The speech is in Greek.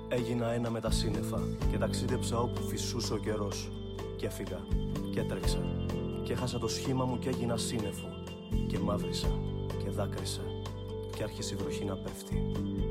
Έγινα ένα με τα σύννεφα και ταξίδεψα όπου φυσούσε ο καιρός. Κι έφυγα και έτρεξα και έχασα το σχήμα μου και έγινα σύννεφο. Και μαύρισα και δάκρυσα και άρχισε η βροχή να πέφτει.